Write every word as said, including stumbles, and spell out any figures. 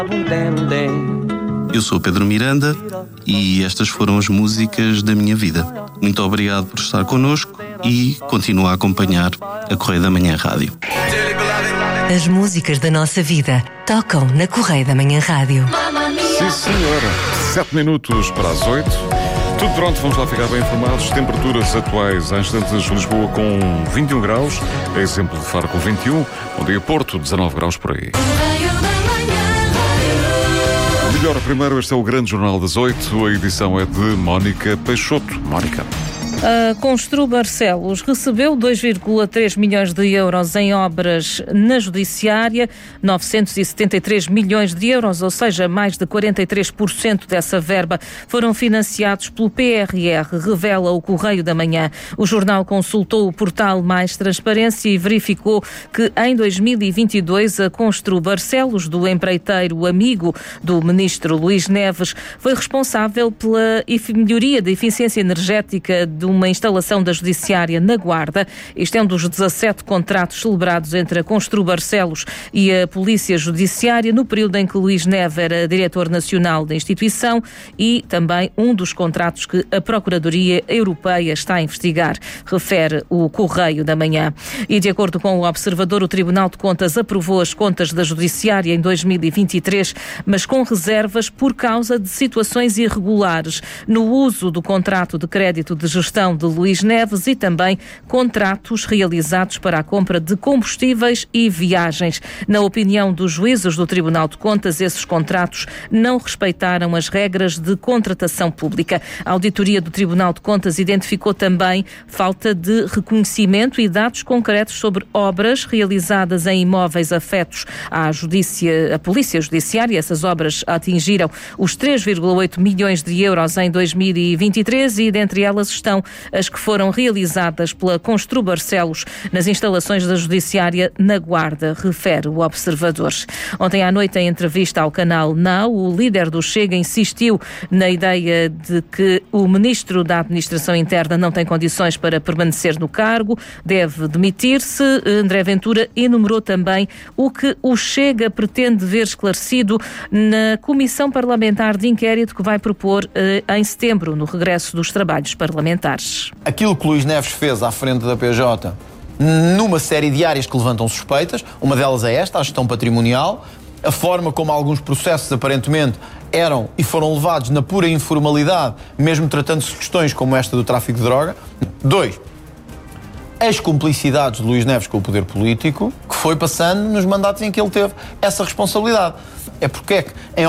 Eu sou Pedro Miranda e estas foram as músicas da minha vida. Muito obrigado por estar connosco e continua a acompanhar a Correio da Manhã Rádio. As músicas da nossa vida tocam na Correio da Manhã Rádio. Sim, senhora. Sete minutos para as oito. Tudo pronto, vamos lá ficar bem informados. Temperaturas atuais, há instantes Lisboa com vinte e um graus, é exemplo de Faro com vinte e um, bom dia Porto, dezanove graus por aí. Melhor primeiro, este é o Grande Jornal das Oito, a edição é de Mónica Peixoto. Mónica. A Constru Barcelos recebeu dois vírgula três milhões de euros em obras na Judiciária, novecentos e setenta e três milhões de euros, ou seja, mais de quarenta e três por cento dessa verba foram financiados pelo P R R, revela o Correio da Manhã. O jornal consultou o portal Mais Transparência e verificou que em dois mil e vinte e dois a Constru Barcelos, do empreiteiro amigo do ministro Luís Neves, foi responsável pela melhoria da eficiência energética do uma instalação da Judiciária na Guarda. Este é um dos dezassete contratos celebrados entre a Constru Barcelos e a Polícia Judiciária no período em que Luís Neves era diretor nacional da instituição e também um dos contratos que a Procuradoria Europeia está a investigar, refere o Correio da Manhã. E de acordo com o Observador, o Tribunal de Contas aprovou as contas da Judiciária em dois mil e vinte e três, mas com reservas por causa de situações irregulares no uso do contrato de crédito de gestão de Luís Neves e também contratos realizados para a compra de combustíveis e viagens. Na opinião dos juízes do Tribunal de Contas, esses contratos não respeitaram as regras de contratação pública. A auditoria do Tribunal de Contas identificou também falta de reconhecimento e dados concretos sobre obras realizadas em imóveis afetos à Judícia, à Polícia Judiciária. Essas obras atingiram os três vírgula oito milhões de euros em dois mil e vinte e três e dentre elas estão as que foram realizadas pela Constru Barcelos nas instalações da Judiciária na Guarda, refere o Observador. Ontem à noite, em entrevista ao canal Now, o líder do Chega insistiu na ideia de que o ministro da Administração Interna não tem condições para permanecer no cargo, deve demitir-se. André Ventura enumerou também o que o Chega pretende ver esclarecido na Comissão Parlamentar de Inquérito que vai propor eh, em setembro, no regresso dos trabalhos parlamentares. Aquilo que Luís Neves fez à frente da P J numa série de áreas que levantam suspeitas, uma delas é esta, a gestão patrimonial, a forma como alguns processos aparentemente eram e foram levados na pura informalidade, mesmo tratando-se de questões como esta do tráfico de droga. Dois, as cumplicidades de Luís Neves com o poder político, que foi passando nos mandatos em que ele teve essa responsabilidade. É porque é que, em